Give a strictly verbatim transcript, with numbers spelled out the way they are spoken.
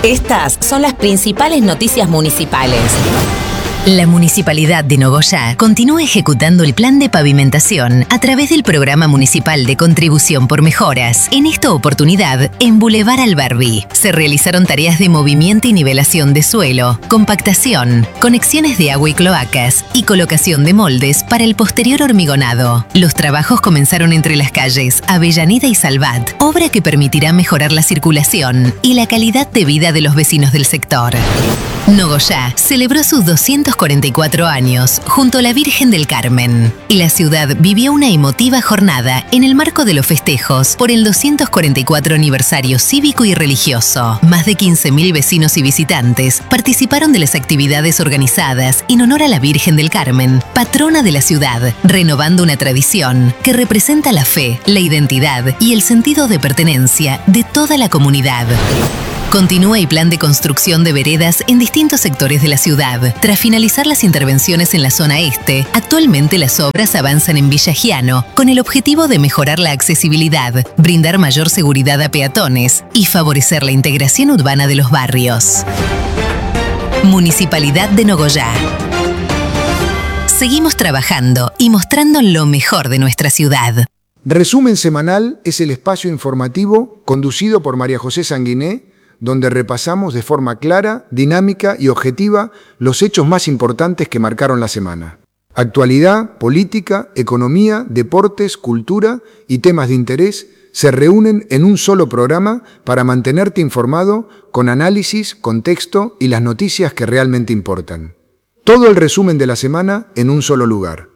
Estas son las principales noticias municipales. La Municipalidad de Nogoyá continúa ejecutando el plan de pavimentación a través del Programa Municipal de Contribución por Mejoras. En esta oportunidad, en Boulevard Alberdi, se realizaron tareas de movimiento y nivelación de suelo, compactación, conexiones de agua y cloacas y colocación de moldes para el posterior hormigonado. Los trabajos comenzaron entre las calles Avellaneda y Salvat, obra que permitirá mejorar la circulación y la calidad de vida de los vecinos del sector. Nogoyá celebró sus doscientos cuarenta y cuatro años junto a la Virgen del Carmen. Y la ciudad vivió una emotiva jornada en el marco de los festejos por el doscientos cuarenta y cuatro aniversario cívico y religioso. Más de quince mil vecinos y visitantes participaron de las actividades organizadas en honor a la Virgen del Carmen, patrona de la ciudad, renovando una tradición que representa la fe, la identidad y el sentido de pertenencia de toda la comunidad. Continúa el plan de construcción de veredas en distintos sectores de la ciudad. Tras finalizar las intervenciones en la zona este, actualmente las obras avanzan en Villa Giano con el objetivo de mejorar la accesibilidad, brindar mayor seguridad a peatones y favorecer la integración urbana de los barrios. Municipalidad de Nogoyá. Seguimos trabajando y mostrando lo mejor de nuestra ciudad. Resumen Semanal es el espacio informativo conducido por María José Sanguiné, donde repasamos de forma clara, dinámica y objetiva los hechos más importantes que marcaron la semana. Actualidad, política, economía, deportes, cultura y temas de interés se reúnen en un solo programa para mantenerte informado con análisis, contexto y las noticias que realmente importan. Todo el resumen de la semana en un solo lugar.